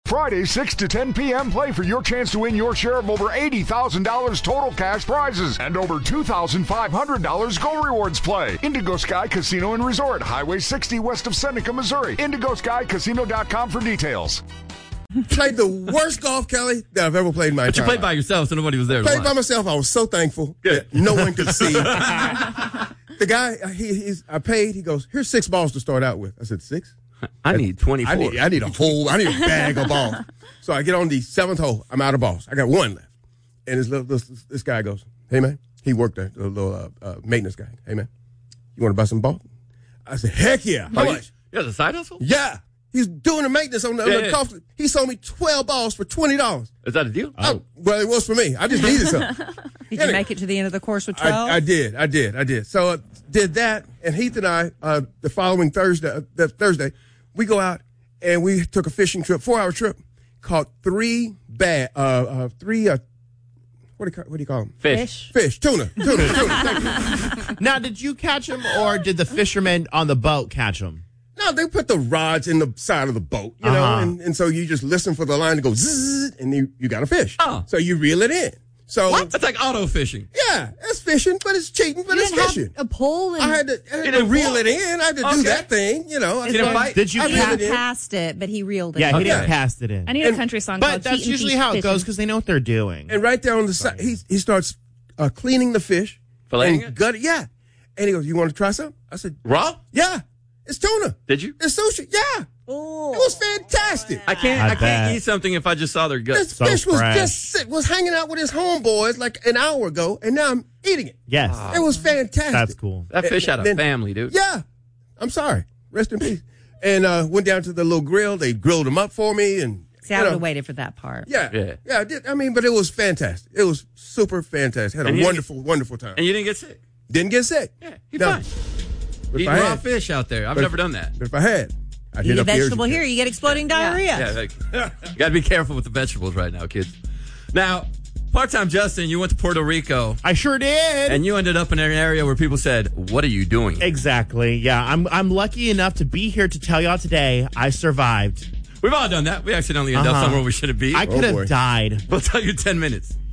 Friday, 6 to 10 p.m. Play for your chance to win your share of over $80,000 total cash prizes and over $2,500 Go Rewards Play. Indigo Sky Casino and Resort, Highway 60 west of Seneca, Missouri. IndigoSkyCasino.com for details. Played the worst golf, Kelly, that I've ever played in my entire life. But you played by yourself, so nobody was there. Played by myself. I was so thankful that no one could see. The guy, I paid. He goes, here's 6 balls to start out with. I said, 6? I need 24. I need a bag of balls. So I get on the 7th hole. I'm out of balls. I got 1 left. And this guy goes, hey, man. He worked there, the little maintenance guy. Hey, man, you want to buy some balls? I said, heck yeah. How much? You got a side hustle? Yeah. He's doing the maintenance on the golf. He sold me 12 balls for $20. Is that a deal? Oh. Well, it was for me. I just needed some. Did you make it to the end of the course with 12? I did. So did that, and Heath and I, the following Thursday, we go out, and we took a fishing trip, 4-hour trip, caught 3 what do you call them? Fish. Tuna. Thank you. Now, did you catch them, or did the fishermen on the boat catch them? No, they put the rods in the side of the boat, you know, and so you just listen for the line to go zzz, and you got a fish. Oh. So you reel it in. So What? That's like auto fishing. Yeah, it's fishing, but it's cheating, but it's fishing. A pole and I had to reel it in. I had to do that thing, you know. Did you cast it, but he reeled it. Yeah, he didn't cast it in. I need a country song called But that's Heat and usually Beach how it Fishing. goes because they know what they're doing. And right there on the side, he starts cleaning the fish. Filleting and gut it. Yeah. And he goes, you want to try some? I said, raw? Yeah. It's tuna. Did you? It's sushi. Yeah. Oh. It was fantastic. I can't eat something if I just saw their guts. This fish was hanging out with his homeboys like an hour ago, and now I'm eating it. Yes. It was fantastic. That's cool. That fish had a family, dude. Yeah. I'm sorry. Rest in peace. And went down to the little grill. They grilled them up for me. And See, I would have waited for that part. Yeah, I did. I mean, but it was fantastic. It was super fantastic. Had a wonderful time. And you didn't get sick? Didn't get sick. Yeah, you're fine. Eating raw fish out there. I've never done that. But if I had, I'd Eat hit a up the vegetable urgent here, you get exploding diarrhea. Yeah, you got to be careful with the vegetables right now, kids. Now, part-time Justin, you went to Puerto Rico. I sure did. And you ended up in an area where people said, what are you doing? Exactly. Yeah, I'm lucky enough to be here to tell y'all today I survived. We've all done that. We accidentally end up somewhere we shouldn't be. I could have died. We'll tell you in 10 minutes.